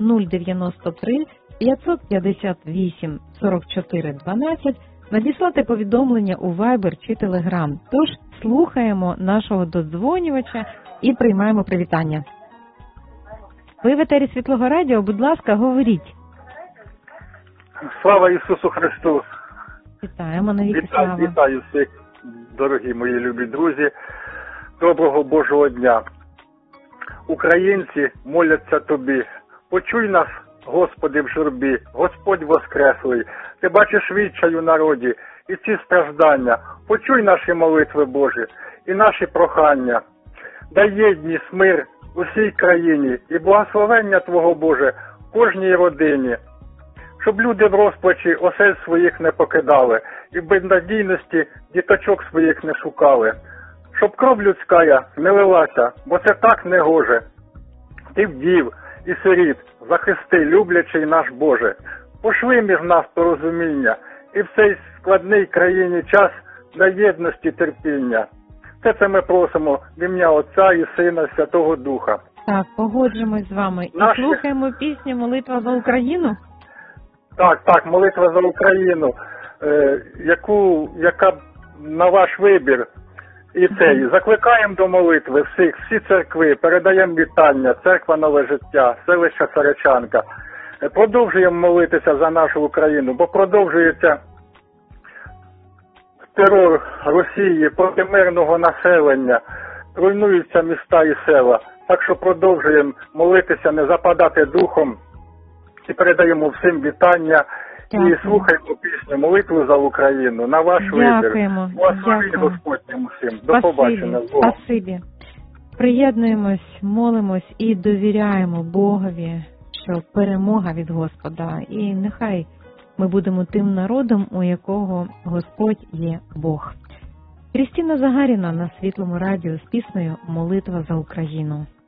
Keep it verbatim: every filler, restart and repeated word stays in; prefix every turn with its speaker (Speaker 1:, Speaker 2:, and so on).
Speaker 1: нуль дев'яносто три п'ятсот п'ятдесят вісім сорок чотири дванадцять надіслати повідомлення у Viber чи Telegram. Тож слухаємо нашого додзвонювача і приймаємо привітання. Ви в етері Світлого Радіо, будь ласка, говоріть.
Speaker 2: Слава Ісусу Христу!
Speaker 1: Вітаємо, навіки
Speaker 2: Вітаю,
Speaker 1: слава.
Speaker 2: вітаю всіх, дорогі мої любі друзі. Доброго Божого дня. Українці моляться Тобі. Почуй нас, Господи, в журбі. Господь Воскреслий. Ти бачиш відчай у народі і ці страждання. Почуй наші молитви, Божі, і наші прохання. Дай єдність, мир усій країні і благословення Твого, Боже, кожній родині. Щоб люди в розпачі осель своїх не покидали і в безнадійності діточок своїх не шукали. Щоб кров людська не лилася, бо це так не гоже. Ти вдів і сиріт, захисти, люблячий наш Боже. Пошли між нас порозуміння і в цей складний країні час для єдності терпіння. Все це ми просимо в ім'я Отця і Сина, Святого Духа.
Speaker 1: Так, погоджуємось з вами. І
Speaker 2: Наші...
Speaker 1: слухаємо пісню «Молитва за Україну».
Speaker 2: Так, так, молитва за Україну, е, яку, яка на ваш вибір. І цей, закликаємо до молитви всіх, всі церкви, передаємо вітання, церква Нове Життя, селище Царичанка. Е, продовжуємо молитися за нашу Україну, бо продовжується терор Росії проти мирного населення, руйнуються міста і села. Так що продовжуємо молитися, не западати духом. І передаємо всім вітання. Дякую. І слухаємо пісню «Молитву за Україну» на ваш
Speaker 1: Дякуємо.
Speaker 2: вибір. Благословіть Господь усім. До побачення.
Speaker 1: Спасибі. Приєднуємось, молимось і довіряємо Богові, що перемога від Господа. І нехай ми будемо тим народом, у якого Господь є Бог. Крістіна Загаріна на Світлому радіо з піснею «Молитва за Україну».